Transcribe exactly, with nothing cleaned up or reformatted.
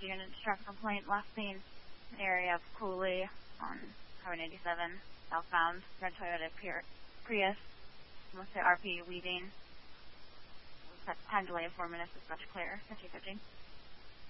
unit traffic complaint last seen in the area of Cooley on Highway ninety-seven, southbound, red Toyota Prius, almost at R P leaving. Time delay of four minutes, dispatch clear, fifty fifty.